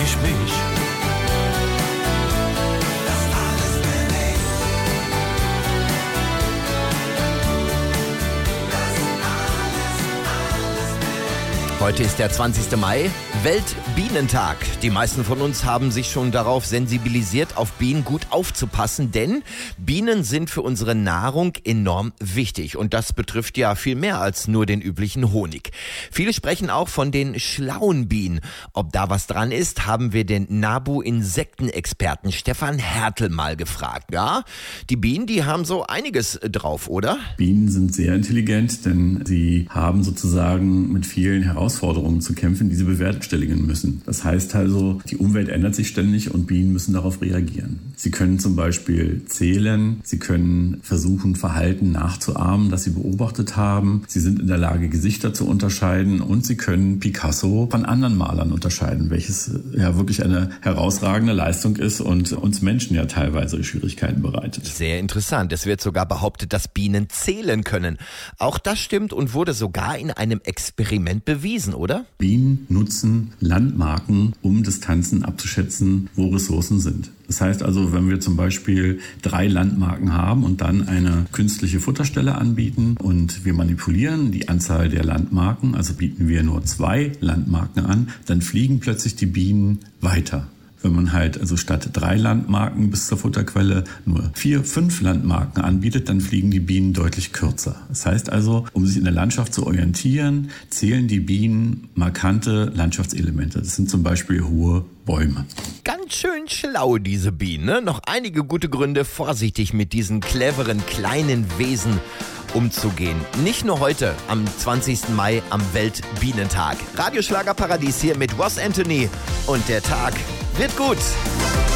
ich mich. Heute ist der 20. Mai, Weltbienentag. Die meisten von uns haben sich schon darauf sensibilisiert, auf Bienen gut aufzupassen, denn Bienen sind für unsere Nahrung enorm wichtig. Und das betrifft ja viel mehr als nur den üblichen Honig. Viele sprechen auch von den schlauen Bienen. Ob da was dran ist, haben wir den NABU-Insektenexperten Stefan Hertel mal gefragt. Ja, die Bienen, die haben so einiges drauf, oder? Bienen sind sehr intelligent, denn sie haben sozusagen mit vielen Herausforderungen zu kämpfen, die sie bewerkstelligen müssen. Das heißt also, die Umwelt ändert sich ständig und Bienen müssen darauf reagieren. Sie können zum Beispiel zählen, sie können versuchen, Verhalten nachzuahmen, das sie beobachtet haben. Sie sind in der Lage, Gesichter zu unterscheiden und sie können Picasso von anderen Malern unterscheiden, welches ja wirklich eine herausragende Leistung ist und uns Menschen ja teilweise Schwierigkeiten bereitet. Sehr interessant. Es wird sogar behauptet, dass Bienen zählen können. Auch das stimmt und wurde sogar in einem Experiment bewiesen, oder? Bienen nutzen Landmarken, um Distanzen abzuschätzen, wo Ressourcen sind. Das heißt also, wenn wir zum Beispiel 3 Landmarken haben und dann eine künstliche Futterstelle anbieten und wir manipulieren die Anzahl der Landmarken, also bieten wir nur 2 Landmarken an, dann fliegen plötzlich die Bienen weiter. Wenn man halt also statt 3 Landmarken bis zur Futterquelle nur 4, 5 Landmarken anbietet, dann fliegen die Bienen deutlich kürzer. Das heißt also, um sich in der Landschaft zu orientieren, zählen die Bienen markante Landschaftselemente. Das sind zum Beispiel hohe Bäume. Ganz schön schlau, diese Bienen, ne? Noch einige gute Gründe, vorsichtig mit diesen cleveren kleinen Wesen umzugehen. Nicht nur heute, am 20. Mai, am Weltbienentag. Radioschlagerparadies hier mit Ross Anthony und der Tag wird gut.